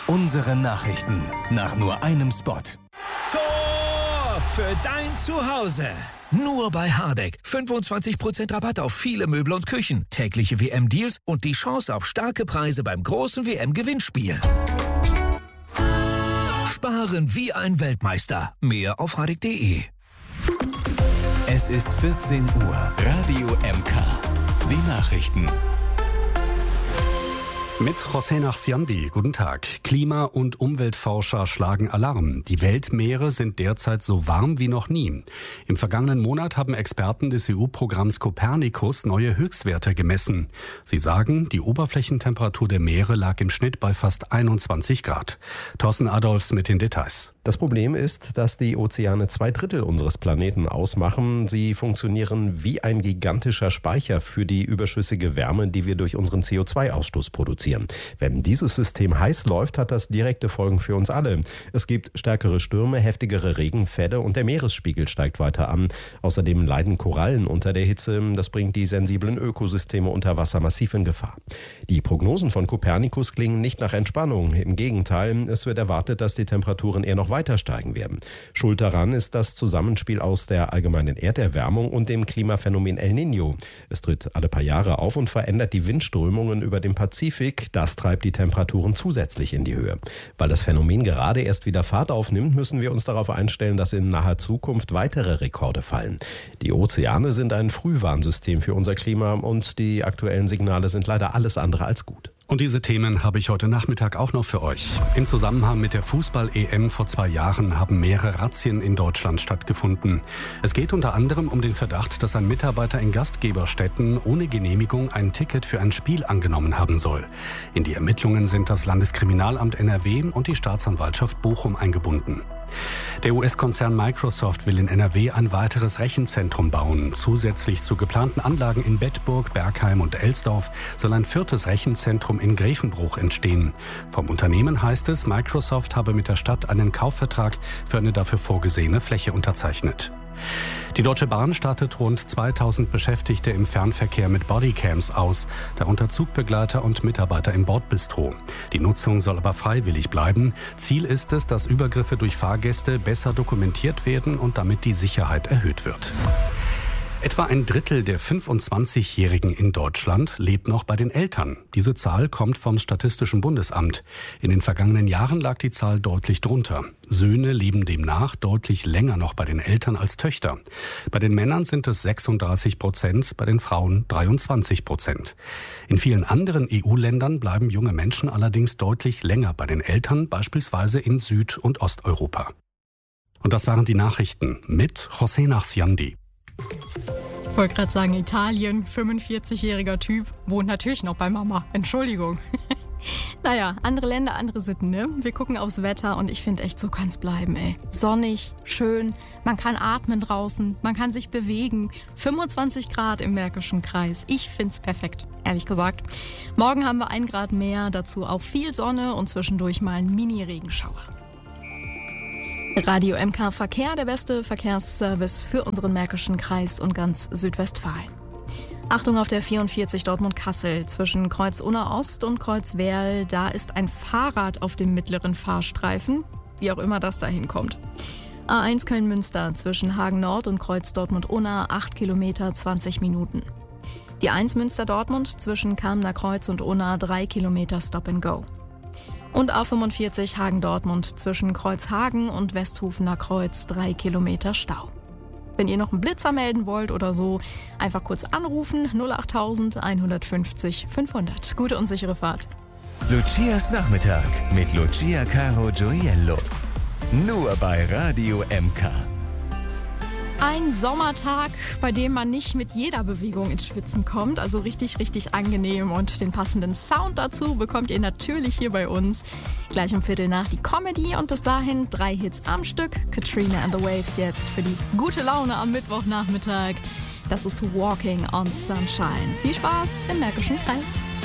Unsere Nachrichten nach nur einem Spot. Tor für dein Zuhause. Nur bei Hardegg. 25% Rabatt auf viele Möbel und Küchen. Tägliche WM-Deals und die Chance auf starke Preise beim großen WM-Gewinnspiel. Sparen wie ein Weltmeister. Mehr auf hardegg.de. Es ist 14 Uhr. Radio MK. Die Nachrichten. Mit José Nachsiandi, guten Tag. Klima- und Umweltforscher schlagen Alarm. Die Weltmeere sind derzeit so warm wie noch nie. Im vergangenen Monat haben Experten des EU-Programms Copernicus neue Höchstwerte gemessen. Sie sagen, die Oberflächentemperatur der Meere lag im Schnitt bei fast 21 Grad. Thorsten Adolfs mit den Details. Das Problem ist, dass die Ozeane 2/3 unseres Planeten ausmachen. Sie funktionieren wie ein gigantischer Speicher für die überschüssige Wärme, die wir durch unseren CO2-Ausstoß produzieren. Wenn dieses System heiß läuft, hat das direkte Folgen für uns alle. Es gibt stärkere Stürme, heftigere Regenfälle und der Meeresspiegel steigt weiter an. Außerdem leiden Korallen unter der Hitze. Das bringt die sensiblen Ökosysteme unter Wasser massiv in Gefahr. Die Prognosen von Copernicus klingen nicht nach Entspannung. Im Gegenteil, es wird erwartet, dass die Temperaturen eher noch weiter steigen werden. Schuld daran ist das Zusammenspiel aus der allgemeinen Erderwärmung und dem Klimaphänomen El Niño. Es tritt alle paar Jahre auf und verändert die Windströmungen über dem Pazifik. Das treibt die Temperaturen zusätzlich in die Höhe. Weil das Phänomen gerade erst wieder Fahrt aufnimmt, müssen wir uns darauf einstellen, dass in naher Zukunft weitere Rekorde fallen. Die Ozeane sind ein Frühwarnsystem für unser Klima und die aktuellen Signale sind leider alles andere als gut. Und diese Themen habe ich heute Nachmittag auch noch für euch. Im Zusammenhang mit der Fußball-EM vor 2 Jahren haben mehrere Razzien in Deutschland stattgefunden. Es geht unter anderem um den Verdacht, dass ein Mitarbeiter in Gastgeberstätten ohne Genehmigung ein Ticket für ein Spiel angenommen haben soll. In die Ermittlungen sind das Landeskriminalamt NRW und die Staatsanwaltschaft Bochum eingebunden. Der US-Konzern Microsoft will in NRW ein weiteres Rechenzentrum bauen. Zusätzlich zu geplanten Anlagen in Bedburg, Bergheim und Elsdorf soll ein 4. Rechenzentrum in Grevenbruch entstehen. Vom Unternehmen heißt es, Microsoft habe mit der Stadt einen Kaufvertrag für eine dafür vorgesehene Fläche unterzeichnet. Die Deutsche Bahn startet rund 2000 Beschäftigte im Fernverkehr mit Bodycams aus, darunter Zugbegleiter und Mitarbeiter im Bordbistro. Die Nutzung soll aber freiwillig bleiben. Ziel ist es, dass Übergriffe durch Fahrgäste besser dokumentiert werden und damit die Sicherheit erhöht wird. Etwa ein Drittel der 25-Jährigen in Deutschland lebt noch bei den Eltern. Diese Zahl kommt vom Statistischen Bundesamt. In den vergangenen Jahren lag die Zahl deutlich drunter. Söhne leben demnach deutlich länger noch bei den Eltern als Töchter. Bei den Männern sind es 36%, bei den Frauen 23%. In vielen anderen EU-Ländern bleiben junge Menschen allerdings deutlich länger bei den Eltern, beispielsweise in Süd- und Osteuropa. Und das waren die Nachrichten mit José Nachsiandi. Ich wollte gerade sagen, Italien, 45-jähriger Typ, wohnt natürlich noch bei Mama. Entschuldigung. Naja, andere Länder, andere Sitten, ne? Wir gucken aufs Wetter und ich finde echt, so kann's bleiben, ey. Sonnig, schön, man kann atmen draußen, man kann sich bewegen. 25 Grad im Märkischen Kreis. Ich find's perfekt, ehrlich gesagt. Morgen haben wir 1 Grad mehr, dazu auch viel Sonne und zwischendurch mal ein Mini-Regenschauer. Radio MK Verkehr, der beste Verkehrsservice für unseren Märkischen Kreis und ganz Südwestfalen. Achtung auf der 44 Dortmund-Kassel zwischen Kreuz-Unna Ost und Kreuz-Werl. Da ist ein Fahrrad auf dem mittleren Fahrstreifen, wie auch immer das da hinkommt. A1 Köln-Münster zwischen Hagen Nord und Kreuz Dortmund-Unna 8 Kilometer 20 Minuten. Die 1 Münster-Dortmund zwischen Kamener Kreuz und Unna 3 Kilometer Stop and Go. Und A45 Hagen-Dortmund zwischen Kreuzhagen und Westhofener Kreuz 3 Kilometer Stau. Wenn ihr noch einen Blitzer melden wollt oder so, einfach kurz anrufen 08000 150 500. Gute und sichere Fahrt. Lucias Nachmittag mit Lucia Caro Gioiello. Nur bei Radio MK. Ein Sommertag, bei dem man nicht mit jeder Bewegung ins Schwitzen kommt. Also richtig, richtig angenehm. Und den passenden Sound dazu bekommt ihr natürlich hier bei uns. Gleich um 7:15 die Comedy und bis dahin 3 Hits am Stück. Katrina and the Waves jetzt für die gute Laune am Mittwochnachmittag. Das ist Walking on Sunshine. Viel Spaß im Märkischen Kreis.